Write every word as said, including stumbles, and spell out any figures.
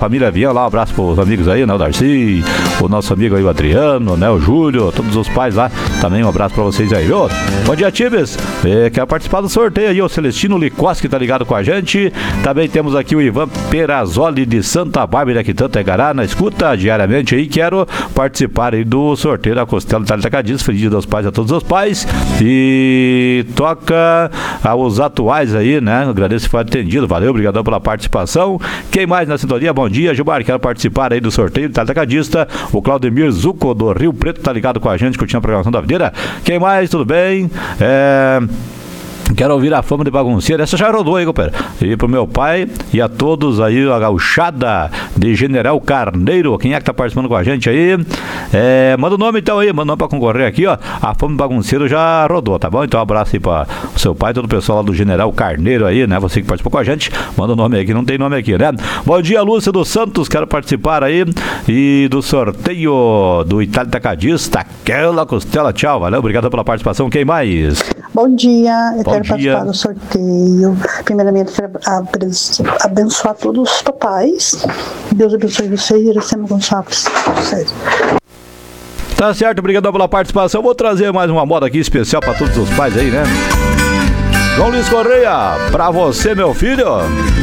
família Vian lá, um abraço pros amigos aí, né? O Darcy, o nosso amigo aí, o Adriano, né? O Júlio, todos os pais lá, também um abraço pra vocês aí, viu? Bom dia, Tibes. É, quer participar do sorteio aí, o Celestino Licoski tá ligado com a gente. Também temos aqui o Ivan Perazoli de Santa Bárbara, que tanto é Gará, na escuta diariamente aí. Quero participar aí do sorteio da Costela Itália Atacadista. Feliz Dia dos Pais a todos os pais. E toca aos atuais aí, né? Agradeço que foi atendido. Valeu, obrigadão pela participação. Quem mais na sintonia? Bom dia, Gilmar. Quero participar aí do sorteio do Itália Atacadista. O Claudemir Zucco do Rio Preto tá ligado com a gente, curtindo a programação da videira. Quem mais? Tudo bem? É... Quero ouvir a fama de bagunceiro. Essa já rodou aí, compadre. E pro meu pai e a todos aí, a gauchada de General Carneiro. Quem é que tá participando com a gente aí? É, manda o nome então aí, manda o nome pra concorrer aqui, ó. A fama de bagunceiro já rodou, tá bom? Então um abraço aí pra o seu pai, todo o pessoal lá do General Carneiro aí, né? Você que participou com a gente, manda o nome aí, que não tem nome aqui, né? Bom dia, Lúcia dos Santos, quero participar aí e do sorteio do Itália Atacadista, aquela costela. Tchau, valeu, obrigado pela participação. Quem mais? Bom dia, eu Bom quero dia. participar do sorteio. Primeiramente, quero abençoar todos os papais. Deus abençoe vocês e Iracema Gonçalves. Vocês. Tá certo, obrigado pela participação. Vou trazer mais uma moda aqui especial para todos os pais aí, né? João Luiz Correia, pra você, meu filho.